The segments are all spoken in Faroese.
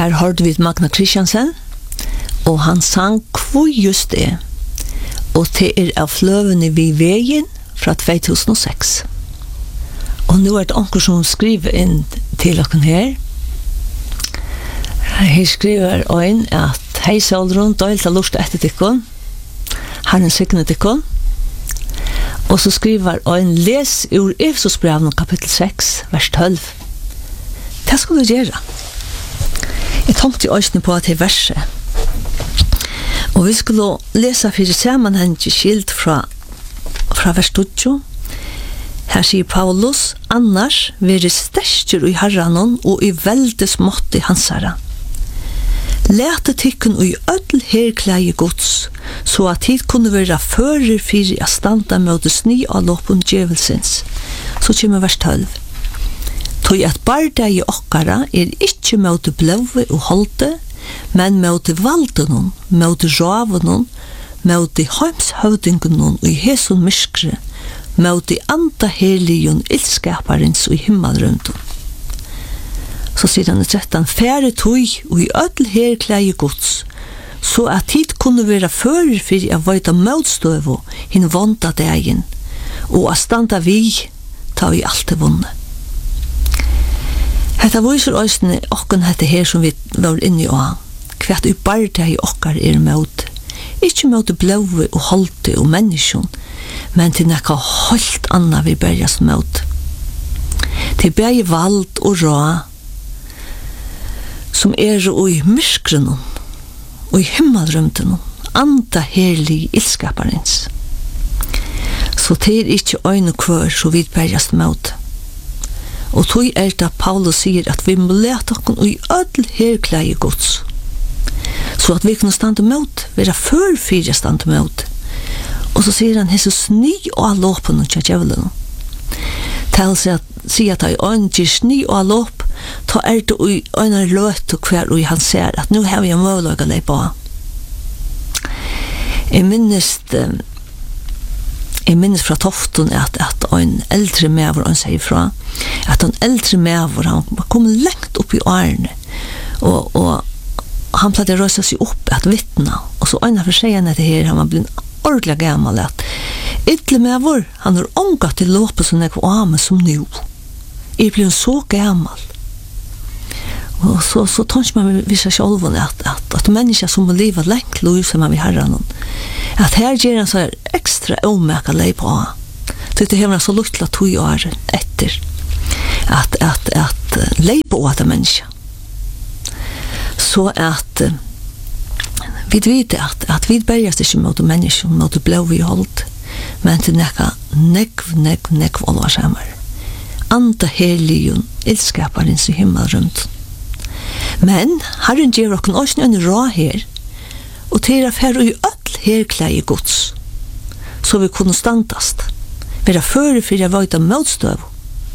Her hørte vi Magna Christiansen, og han sang Hvor just det, og det av Fløvene vi veien fra 2006. Og nå det onker som skriver inn til dere her. Her skriver en at hei Sølrun, døylt av lust etter tikkun, Herren sikne tikkun. Og så skriver en les ur Efesosbrevene kapittel 6, vers 12. Det skal du gjøre. Jeg tenkte i øyne på at det verset. Og vi skulle lese for sammenhengig skilt fra vers 20. Her sier Paulus, annars være sterskere i herranon og i veldes måtte hansara. Lete tykken og i ødel herkleie gods, så at tid kunne være fører for å standa med det sny av loppen djevelsens. Så kommer vers 12. Tog at barda i okkara ikke med det blåve og holde, men med det valdenon, med det ravanon, med det heimshøvdingenon og i heson myskre, med det anda helion ilskaparens og i himmelrømton. Så sier han i 13, færre tog og i ødel herkleie gods, så at tid kunne være fører for å veita motstøv og hinn vonda dagen, og å standa vi, ta vi alt vunnet. Hetta viser òsne okken hette her som vi var inni av, hvert i barda i okkar mot, ikke mot blåve og holdte og menneskjon, men til nekka holdt anna vi berjas mot. Til bæg vald og rå, som og i myskrenon, og i himmelrømtenon, anda herlig ilskaparens. Så det ikke øyne kvør så vi berjas mot. Og tog det Paulus sier at vi må lete oss i ødel herkleie gods, så at vi kan stande mot, være førfyrre stande mot. Og så sier han, Jesus sny og allåpen og tja djevelen. Til å si at han ikke sny og allåp, ta det i øyne løt og hver, og han ser at nå har vi en mål å lei på. Jeg minnes fra Tofton at en eldre mever, han sier fra, at en eldre mever, han kom lengt opp i årene, og han pleide å røse seg opp at vittna, og så øyne for seg etter her, han var blitt ordentlig gammel, at eldre mever, han har omgatt til låpet som jeg var med som nå. Jeg ble så gammel. Og så tønsker man visse sjølven at mennesker som må leve lengt lov som man vil herre noen, at her gjør han så ekstra ommerket lei på. Så det har han så lukt til 2 år etter at lei på at mennesker. Så at vi vet at vi berges ikke mot mennesker, mot blå vi holdt, men til nekv olvarsammer. Anda helion, ilskaparens i himmelrømt. Men Herren gjør okken også en rå her, og til å fære i ødel herkleie gods, så vi kunne standast, være føre for å veita motstøv.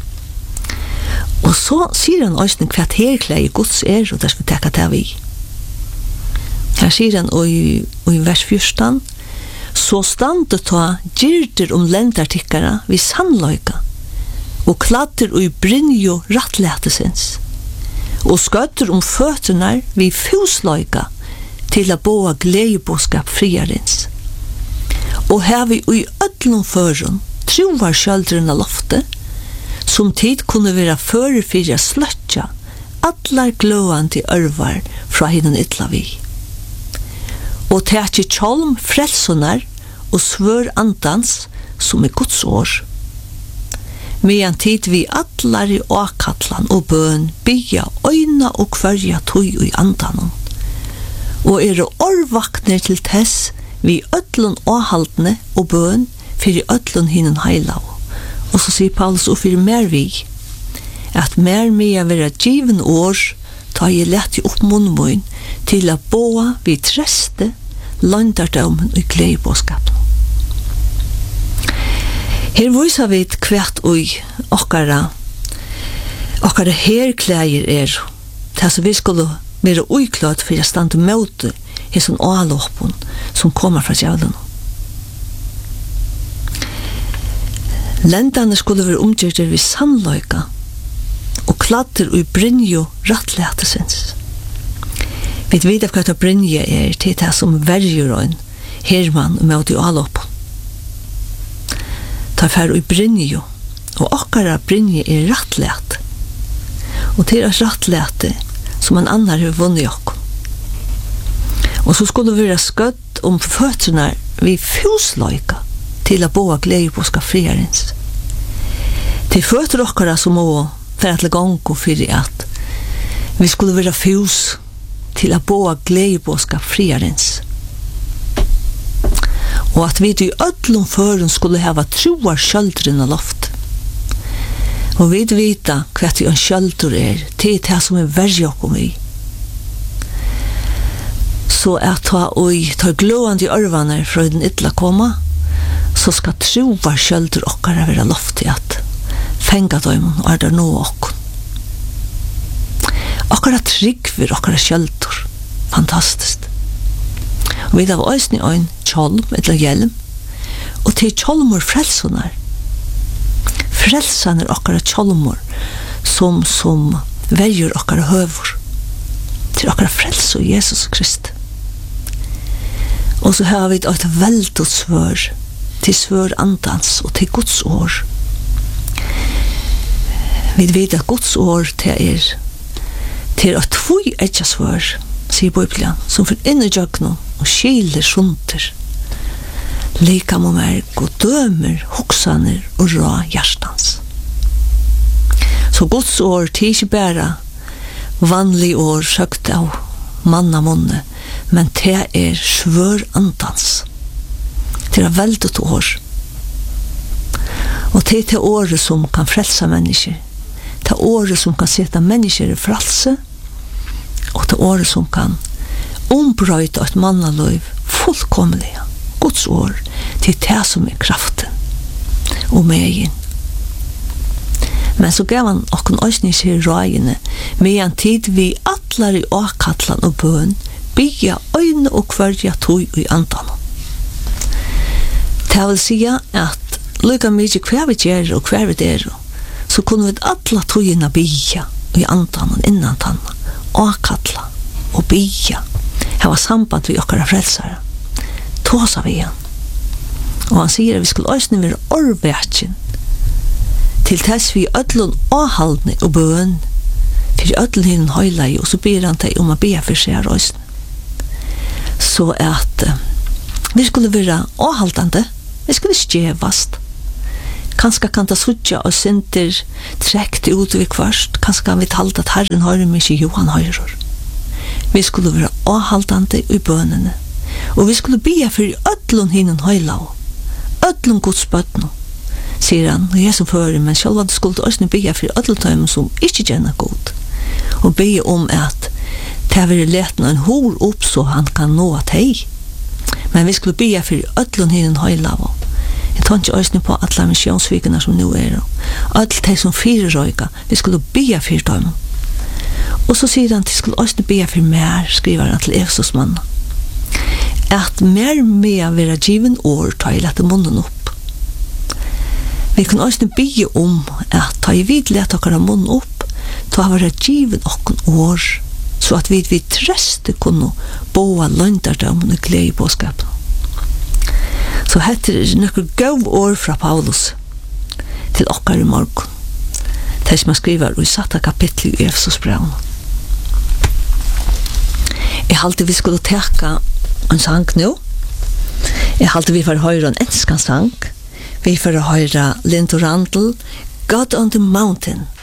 Og så sier han også hva herkleie gods og der skal vi teka til vi. Her sier han i vers 14, så standet ta gyrder lendartikkara vi sannløyka, og kladder og brynjo rattletesens, og skøtter føtterna vi fusløyka til å boa gledebåskap friarens. Og her vi i ødlom føren troar skjöldren av loftet, som tid kunne være føre for å sløtja allar gløande ørvar fra hinnan ytla vi. Og tætje kjolm frelsonar og svør andans som Guds år. Medan tid vi allar i åkatlan og bøn bygja øyna og kvarja tøy i andanon. Og orvakner til tess vi ødlun åhaldne og bøn fyrir ødlun hinnan heilav. Og så sier Paulus og fyrir mer vi at mer mea vera given år ta jeg lett i opp munnmøyn til å boa vi treste landardaumen og gledebåskapen. Her viser vi hvert ui okkara herkleier til så vi skulle være uiklart for å stande møte i sånn ålåpen som kommer fra djævlen. Lendane skulle være omgjørter ved sannløyka og kladder og brynjo rattletesens. Vi vet at hva det brinje til det som verger en herman med å alle opp. Ta fær og brinje, og akkara brinje rattlet. Og til rattlet som en annan har vunnet i okkom. Og så skulle vi være skøtt føtterne vi fusløyka til å boa glede på skal friarens. Til føtter okkara som må for at gang og fyrir at vi skulle være fus til å boa glede på skal friarens. Og at vi i ødlom føren skulle hava troar skjöldren av loft. Og vi vita hva en skjöldur til det som verge okkom i. Så at ta glående i ørvaner fra den ytla koma, så skal troar skjöldur okkara være loft i at fenga dem og der nå okkom. Okkara tryggver okkara skjöldur. Fantastiskt. Og vi har òsni ein kjolm, eller hjelm, og til kjolmur frelsunar. Frelsan okkara kjolmur som verger okkara høvur. Til okkara frelsu Jesus Krist. Og så har vi et veldig svør til svør andans og til Guds år. Vi vet at Guds år til at tvoi etja svør, sier Bibelen, som for innedjøkno og skiler sunter, likam og merk og dømer, hoksaner og rå hjertans. Så Guds år til ikke bare vanlig år søkt av manna munne, men det svør andans. Det veldet år. Og det året som kan frelsa mennesker. Det året som kan sette mennesker i frelse, og det året som kan ombrøyta et mannaløyv fullkomlig. Guds år til det som kraften og megin. Men så gav han okken òsnis i røyene med en tid vi atlar i åkatlan og bøn bygja øyne og kvarja tog i andan. Det vil si at lykka mykje hver vi gjer og hver vi så kunne vi atla togina bygja i andan og innan tanna åkatla og bygja hava samband vi okkara frelsare tåsa vi igjen. Og han sier at vi skulle òsne være orvekjen til tess vi ødlun åhaldne og bøn for ødlun hinn høylai, og så ber han deg om å be for seg òsne. Så at vi skulle være åhaldande, vi skulle skjevast. Kanskje kan det suttja og sinter trekt ut vi kvarst, kanskje kan vi talta at Herren høyrer mykje, jo han høyrer. Vi skulle være åhaldande i bønene, og vi skulle be for ødlun hinn høylai, ødlun Guds bøtno, sier han, og jeg som fører, men selv at du skulle også be for ødlutøymen som ikke kjenner god, og be om at det har vært lett en hår opp så han kan nå at hei. Men vi skulle be for ødlun hinn høylav. Jeg tar ikke også på alle misjonsvikene som nå og alle de som fyrer røyga, vi skulle be for dem. Og så sier han, de skulle også be for mer, skriver han til Efesosmannen, at mer med å være given år tar jeg lette munnen opp. Vi kan også bygge om at ta i vid lett okkara munn opp, ta å være given okken år, så at vi treste kunne boa løndardømmen og glede i påskapen. Så heter det noen gøv år fra Paulus til okkar i morgen. Det som han skriver i satta kapittel i Efesosbrevn. Jeg halte vi skulle teka en sang nå. Jeg halte vi får høre en enskan sang. Vi får høre Lind og Randall, God on the Mountain.